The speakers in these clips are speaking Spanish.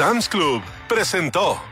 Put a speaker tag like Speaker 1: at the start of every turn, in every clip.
Speaker 1: Sam's Club presentó.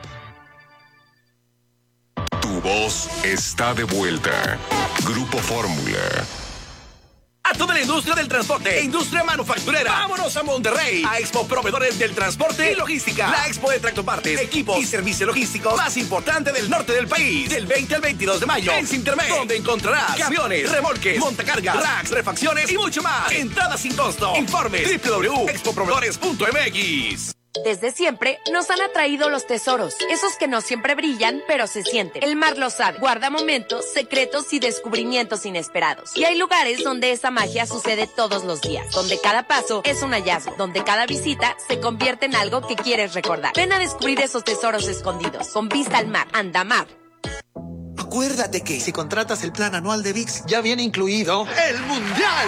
Speaker 2: Tu voz está de vuelta. Grupo Fórmula.
Speaker 3: A toda la industria del transporte e industria manufacturera. Vámonos a Monterrey, a Expo Proveedores del Transporte y Logística. La expo de tractopartes, equipos y servicio logístico más importante del norte del país. Del 20 al 22 de mayo en Cintermed, donde encontrarás camiones, remolques, montacargas, racks, refacciones y mucho más. Entrada sin costo. Informe www.expoproveedores.mx.
Speaker 4: Desde siempre nos han atraído los tesoros, esos que no siempre brillan, pero se sienten. El mar lo sabe, guarda momentos, secretos y descubrimientos inesperados. Y hay lugares donde esa magia sucede todos los días, donde cada paso es un hallazgo, donde cada visita se convierte en algo que quieres recordar. Ven a descubrir esos tesoros escondidos, con vista al mar, Andamar.
Speaker 5: Acuérdate que si contratas el plan anual de ViX, ya viene incluido el Mundial.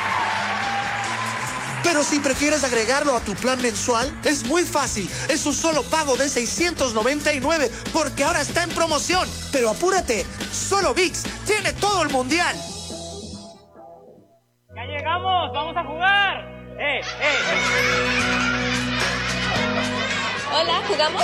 Speaker 5: Pero si prefieres agregarlo a tu plan mensual, es muy fácil. Es un solo pago de $699 porque ahora está en promoción. Pero apúrate, solo ViX tiene todo el mundial.
Speaker 6: ¡Ya llegamos! ¡Vamos a jugar!
Speaker 7: Hola, ¿jugamos?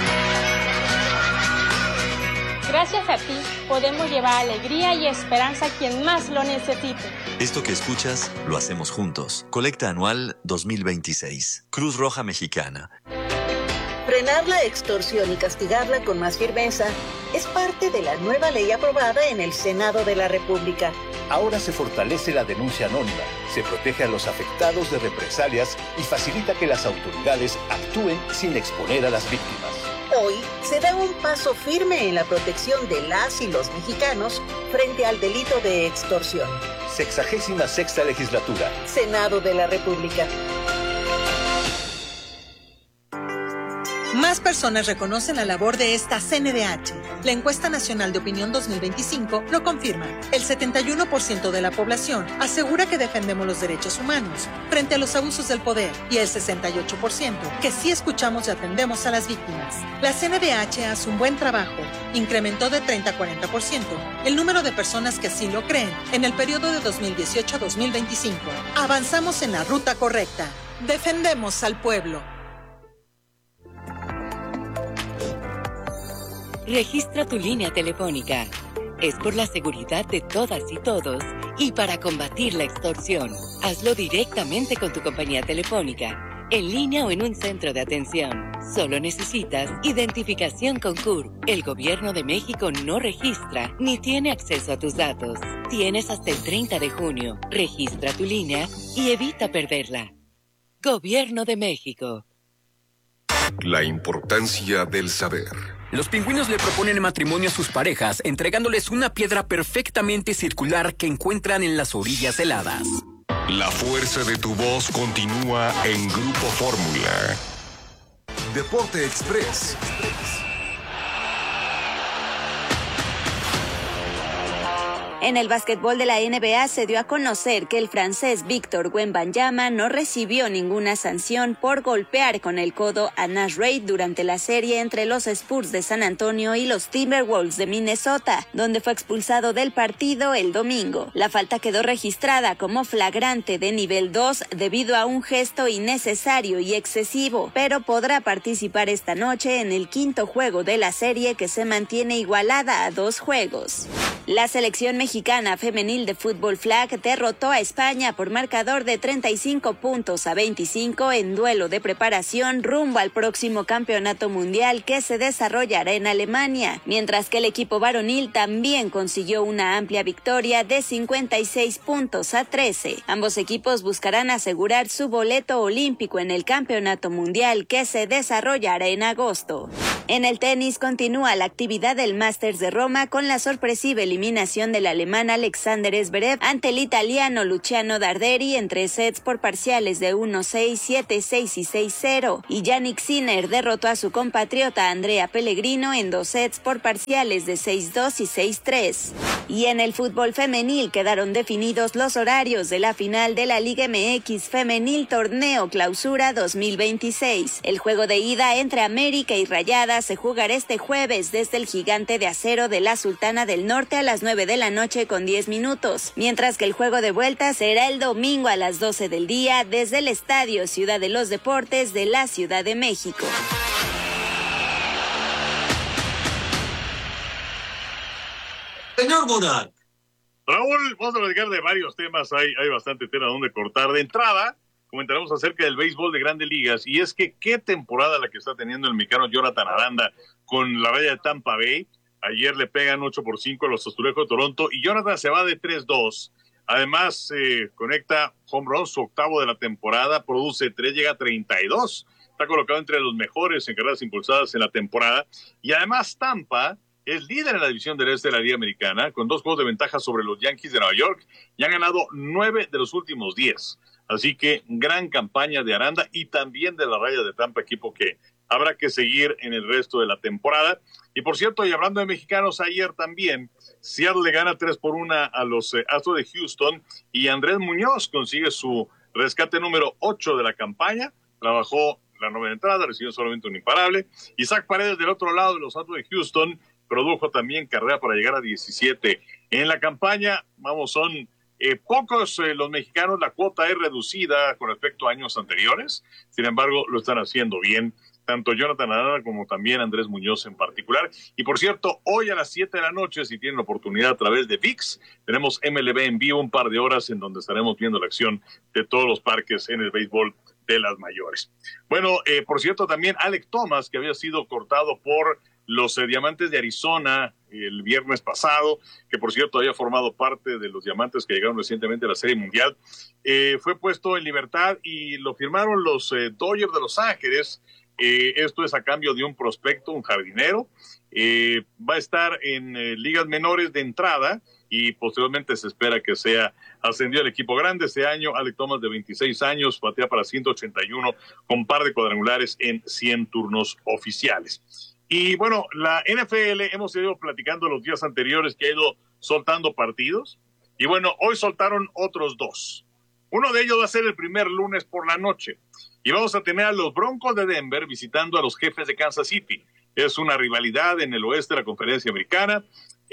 Speaker 7: Gracias a ti, podemos llevar alegría y esperanza a quien más lo necesite.
Speaker 8: Esto que escuchas, lo hacemos juntos. Colecta anual 2026. Cruz Roja Mexicana.
Speaker 9: Frenar la extorsión y castigarla con más firmeza es parte de la nueva ley aprobada en el Senado de la República.
Speaker 10: Ahora se fortalece la denuncia anónima, se protege a los afectados de represalias y facilita que las autoridades actúen sin exponer a las víctimas.
Speaker 9: Hoy se da un paso firme en la protección de las y los mexicanos frente al delito de extorsión.
Speaker 10: 66ª Legislatura.
Speaker 9: Senado de la República.
Speaker 11: Más personas reconocen la labor de esta CNDH. La encuesta nacional de opinión 2025 lo confirma. El 71% de la población asegura que defendemos los derechos humanos frente a los abusos del poder y el 68% que sí escuchamos y atendemos a las víctimas. La CNDH hace un buen trabajo. Incrementó de 30 a 40% el número de personas que sí lo creen en el periodo de 2018 a 2025. Avanzamos en la ruta correcta. Defendemos al pueblo.
Speaker 12: Registra tu línea telefónica. Es por la seguridad de todas y todos y para combatir la extorsión. Hazlo directamente con tu compañía telefónica, en línea o en un centro de atención. Solo necesitas identificación con CURP. El Gobierno de México no registra ni tiene acceso a tus datos. Tienes hasta el 30 de junio. Registra tu línea y evita perderla. Gobierno de México.
Speaker 2: La importancia del saber.
Speaker 3: Los pingüinos le proponen matrimonio a sus parejas, entregándoles una piedra perfectamente circular que encuentran en las orillas heladas.
Speaker 2: La fuerza de tu voz continúa en Grupo Fórmula.
Speaker 13: Deporte Express.
Speaker 14: En el básquetbol de la NBA se dio a conocer que el francés Victor Wembanyama no recibió ninguna sanción por golpear con el codo a Nash Reid durante la serie entre los Spurs de San Antonio y los Timberwolves de Minnesota, donde fue expulsado del partido el domingo. La falta quedó registrada como flagrante de nivel 2 debido a un gesto innecesario y excesivo, pero podrá participar esta noche en el quinto juego de la serie que se mantiene igualada a 2 juegos. La selección mexicana femenil de fútbol flag derrotó a España por marcador de 35-25 en duelo de preparación rumbo al próximo campeonato mundial que se desarrollará en Alemania, mientras que el equipo varonil también consiguió una amplia victoria de 56-13. Ambos equipos buscarán asegurar su boleto olímpico en el campeonato mundial que se desarrollará en agosto. En el tenis continúa la actividad del Masters de Roma con la sorpresiva eliminación del alemán Alexander Zverev ante el italiano Luciano Darderi en 3 sets por parciales de 1-6, 7-6 y 6-0, y Jannik Sinner derrotó a su compatriota Andrea Pellegrino en 2 sets por parciales de 6-2 y 6-3. Y en el fútbol femenil quedaron definidos los horarios de la final de la Liga MX Femenil Torneo Clausura 2026. El juego de ida entre América y Rayadas se jugará este jueves desde el Gigante de Acero de la Sultana del Norte a las 9 de la noche noche con 10 minutos, mientras que el juego de vuelta será el domingo a las 12 del día desde el Estadio Ciudad de los Deportes de la Ciudad de México.
Speaker 15: Señor Monarch.
Speaker 16: Raúl, vamos a platicar de varios temas, hay bastante tela donde cortar. De entrada, comentaremos acerca del béisbol de Grandes Ligas, y es que qué temporada la que está teniendo el mexicano Jonathan Aranda con la raya de Tampa Bay. Ayer le pegan 8-5 a los Azulejos de Toronto, y Jonathan se va de 3-2. Además, conecta home run, su octavo de la temporada, produce 3, llega a 32. Está colocado entre los mejores en carreras impulsadas en la temporada. Y además, Tampa es líder en la división del este de la Liga Americana, con 2 juegos de ventaja sobre los Yankees de Nueva York, y han ganado 9 de los últimos 10. Así que gran campaña de Aranda y también de la raya de Tampa, equipo que habrá que seguir en el resto de la temporada. Y por cierto, y hablando de mexicanos, ayer también Seattle le gana 3-1 a los Astros de Houston, y Andrés Muñoz consigue su rescate número 8 de la campaña. Trabajó la 9 entrada, recibió solamente un imparable. Isaac Paredes, del otro lado de los Astros de Houston, produjo también carrera para llegar a 17. En la campaña, son pocos los mexicanos, la cuota es reducida con respecto a años anteriores. Sin embargo, lo están haciendo bien, tanto Jonathan Aranda como también Andrés Muñoz en particular. Y por cierto, hoy a las 7 de la noche, si tienen la oportunidad a través de ViX, tenemos MLB en vivo, un par de horas en donde estaremos viendo la acción de todos los parques en el béisbol de las mayores. Bueno, por cierto, también Alek Thomas, que había sido cortado por los Diamantes de Arizona el viernes pasado, que por cierto había formado parte de los Diamantes que llegaron recientemente a la Serie Mundial, fue puesto en libertad y lo firmaron los Dodgers de Los Ángeles. Esto es a cambio de un prospecto, un jardinero. Va a estar en ligas menores de entrada y posteriormente se espera que sea ascendido al equipo grande. Este año, Alek Thomas, de 26 años, batea para 181 con par de cuadrangulares en 100 turnos oficiales. Y bueno, la NFL, hemos ido platicando los días anteriores que ha ido soltando partidos. Y bueno, hoy soltaron otros 2. Uno de ellos va a ser el primer lunes por la noche. Y vamos a tener a los Broncos de Denver visitando a los Jefes de Kansas City. Es una rivalidad en el oeste de la Conferencia Americana.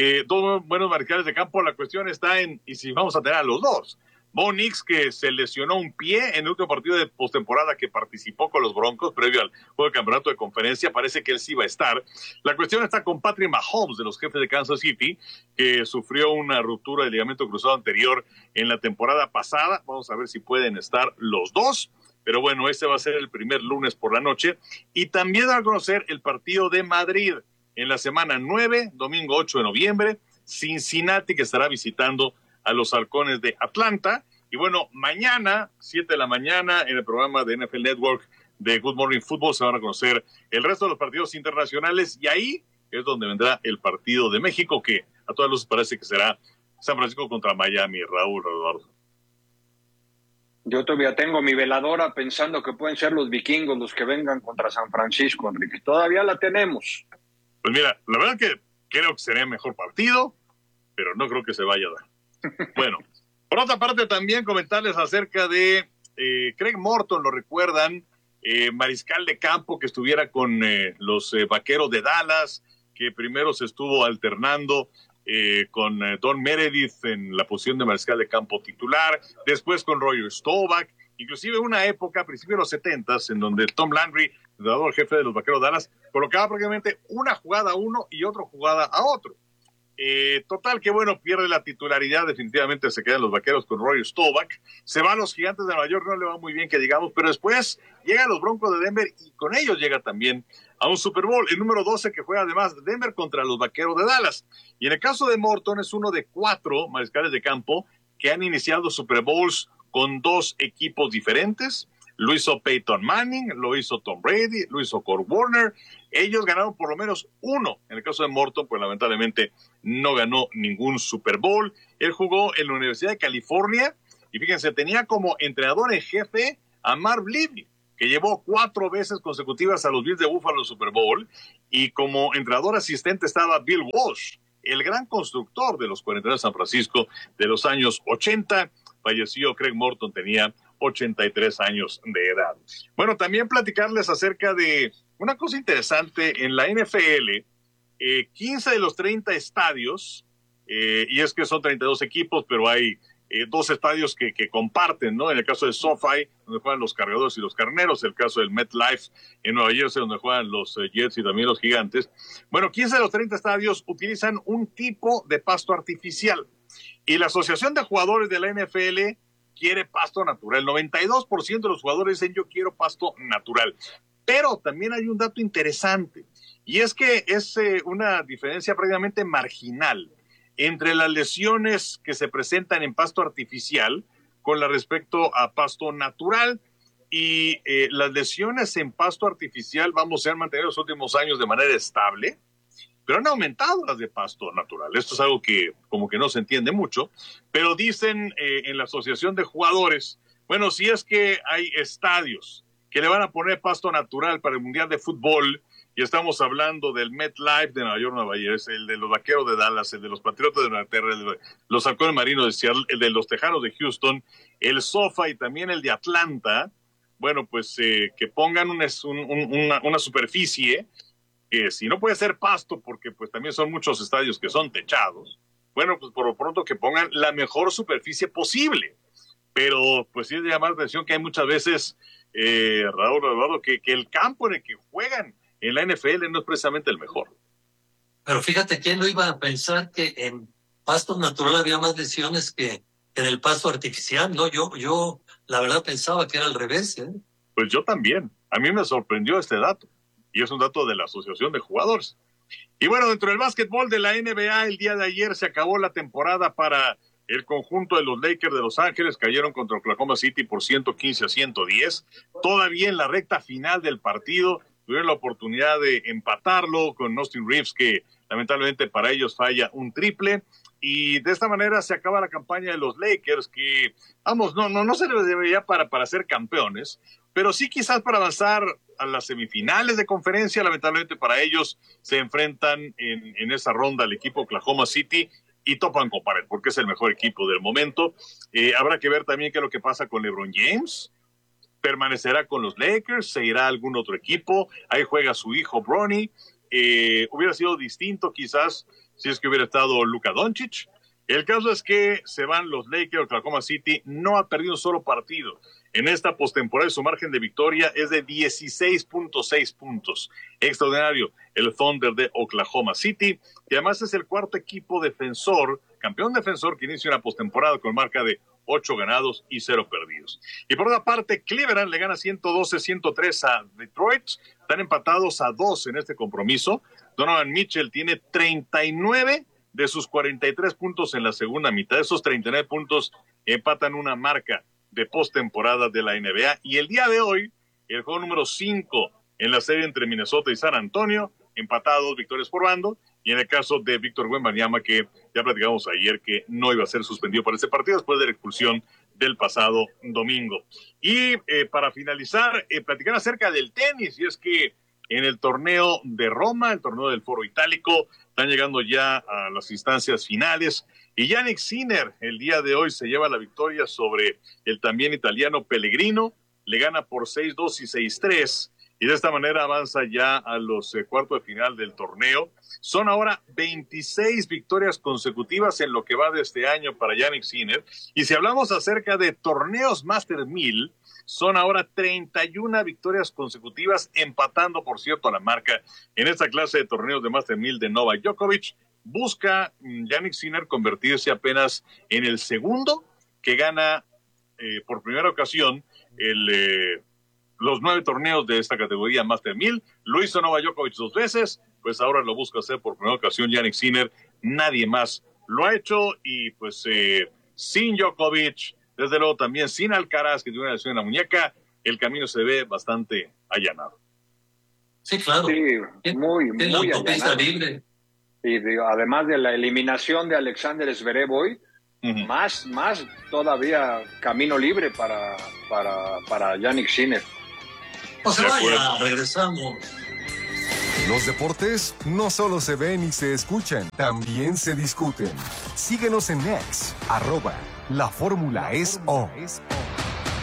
Speaker 16: 2 buenos mariscales de campo. La cuestión está en y si vamos a tener a los 2. Bo Nix, que se lesionó un pie en el último partido de postemporada que participó con los Broncos previo al juego de campeonato de conferencia, parece que él sí va a estar. La cuestión está con Patrick Mahomes de los Jefes de Kansas City, que sufrió una ruptura del ligamento cruzado anterior en la temporada pasada. Vamos a ver si pueden estar los 2. Pero bueno, este va a ser el primer lunes por la noche. Y también van a conocer el partido de Madrid en la semana 9, domingo 8 de noviembre. Cincinnati, que estará visitando a los Halcones de Atlanta. Y bueno, mañana, 7 de la mañana, en el programa de NFL Network de Good Morning Football, se van a conocer el resto de los partidos internacionales. Y ahí es donde vendrá el partido de México, que a todas luces parece que será San Francisco contra Miami. Raúl, Eduardo.
Speaker 17: Yo todavía tengo mi veladora pensando que pueden ser los vikingos los que vengan contra San Francisco, Enrique. Todavía la tenemos.
Speaker 16: Pues mira, la verdad que creo que sería mejor partido, pero no creo que se vaya a dar. Bueno, por otra parte también comentarles acerca de Craig Morton, lo recuerdan, mariscal de campo que estuviera con los Vaqueros de Dallas, que primero se estuvo alternando con Don Meredith en la posición de mariscal de campo titular, después con Roger Staubach, inclusive una época, a principios de los 70s, en donde Tom Landry, entrenador jefe de los Vaqueros de Dallas, colocaba prácticamente una jugada a uno y otra jugada a otro. Total que bueno, pierde la titularidad, definitivamente se quedan los Vaqueros con Roger Staubach, se van los Gigantes de Nueva York, no le va muy bien que digamos, pero después llegan los Broncos de Denver y con ellos llega también a un Super Bowl, el número 12 que juega además Denver contra los Vaqueros de Dallas. Y en el caso de Morton es uno de 4 mariscales de campo que han iniciado Super Bowls con 2 equipos diferentes. Lo hizo Peyton Manning, lo hizo Tom Brady, lo hizo Kurt Warner. Ellos ganaron por lo menos uno. En el caso de Morton, pues lamentablemente no ganó ningún Super Bowl. Él jugó en la Universidad de California y fíjense, tenía como entrenador en jefe a Marv Levy, que llevó 4 veces consecutivas a los Bills de Buffalo al Super Bowl, y como entrenador asistente estaba Bill Walsh, el gran constructor de los 49 de San Francisco de los años 80. Falleció Craig Morton, tenía 83 años de edad. Bueno, también platicarles acerca de una cosa interesante en la NFL. 15 de los 30 estadios y es que son 32 equipos, pero hay 2 estadios que comparten, ¿no? En el caso de SoFi, donde juegan los Cargadores y los Carneros, el caso del MetLife en Nueva Jersey, donde juegan los Jets y también los Gigantes. Bueno, 15 de los 30 estadios utilizan un tipo de pasto artificial, y la Asociación de Jugadores de la NFL quiere pasto natural. El 92% de los jugadores dicen yo quiero pasto natural. Pero también hay un dato interesante, y es que es una diferencia prácticamente marginal entre las lesiones que se presentan en pasto artificial con respecto a pasto natural, y las lesiones en pasto artificial, se han mantenido los últimos años de manera estable, pero han aumentado las de pasto natural. Esto es algo que como que no se entiende mucho, pero dicen en la Asociación de Jugadores, bueno, si es que hay estadios que le van a poner pasto natural para el Mundial de Fútbol, y estamos hablando del MetLife de Nueva York, Nueva Jersey, el de los Vaqueros de Dallas, el de los Patriotas de Inglaterra, el de los Halcones Marinos de Seattle, el de los Tejanos de Houston, el SoFi y también el de Atlanta, bueno, pues que pongan una superficie que si no puede ser pasto, porque pues también son muchos estadios que son techados, bueno, pues por lo pronto que pongan la mejor superficie posible. Pero pues sí es de llamar la atención que hay muchas veces, Raúl, Eduardo, que el campo en el que juegan en la NFL no es precisamente el mejor.
Speaker 15: Pero fíjate, ¿quién no iba a pensar que en pasto natural había más lesiones que en el pasto artificial? No, yo la verdad pensaba que era al revés, ¿eh?
Speaker 16: Pues yo también. A mí me sorprendió este dato. Y es un dato de la Asociación de Jugadores. Y bueno, dentro del básquetbol de la NBA, el día de ayer se acabó la temporada para el conjunto de los Lakers de Los Ángeles. Cayeron contra Oklahoma City por 115-110. Todavía en la recta final del partido tuvieron la oportunidad de empatarlo con Austin Reeves, que lamentablemente para ellos falla un triple. Y de esta manera se acaba la campaña de los Lakers, que, no se les debería para ser campeones, pero sí quizás para avanzar a las semifinales de conferencia. Lamentablemente para ellos se enfrentan en esa ronda al equipo Oklahoma City y topan con pared, porque es el mejor equipo del momento. Habrá que ver también qué es lo que pasa con LeBron James. ¿Permanecerá con los Lakers? ¿Se irá a algún otro equipo? Ahí juega su hijo Bronny. Hubiera sido distinto quizás si es que hubiera estado Luka Doncic. El caso es que se van los Lakers. Oklahoma City no ha perdido un solo partido en esta postemporada y su margen de victoria es de 16.6 puntos. Extraordinario el Thunder de Oklahoma City, que además es el cuarto equipo defensor, campeón defensor, que inicia una postemporada con marca de 8 ganados y 0 perdidos. Y por otra parte, Cleveland le gana 112-103 a Detroit. Están empatados a 2 en este compromiso. Donovan Mitchell tiene 39 de sus 43 puntos en la segunda mitad. Esos 39 puntos empatan una marca de postemporada de la NBA. Y el día de hoy, el juego número 5 en la serie entre Minnesota y San Antonio, empatados, victorias por bando. Y en el caso de Víctor Wembanyama, que ya platicamos ayer que no iba a ser suspendido para este partido después de la expulsión del pasado domingo. Y para finalizar, platicar acerca del tenis, y es que en el torneo de Roma, el torneo del Foro Itálico, están llegando ya a las instancias finales, y Jannik Sinner el día de hoy se lleva la victoria sobre el también italiano Pellegrino, le gana por 6-2 y 6-3, y de esta manera avanza ya a los cuartos de final del torneo. Son ahora 26 victorias consecutivas en lo que va de este año para Jannik Sinner, y si hablamos acerca de torneos Master 1000, son ahora 31 victorias consecutivas, empatando, por cierto, a la marca en esta clase de torneos de Master 1000 de Novak Djokovic. Busca Jannik Sinner convertirse apenas en el segundo que gana por primera ocasión los 9 torneos de esta categoría Master 1000. Lo hizo Novak Djokovic 2 veces, pues ahora lo busca hacer por primera ocasión Jannik Sinner. Nadie más lo ha hecho, y pues sin Djokovic, desde luego también sin Alcaraz, que tiene una lesión en la muñeca, el camino se ve bastante allanado.
Speaker 15: Sí, claro.
Speaker 17: Sí, muy allanado.
Speaker 15: Libre.
Speaker 17: Y además de la eliminación de Alexander Zverev hoy, más todavía camino libre para Jannik Sinner.
Speaker 15: No se vaya, regresamos.
Speaker 13: Los deportes no solo se ven y se escuchan, también se discuten. Síguenos en X, @LaFórmulaEsO.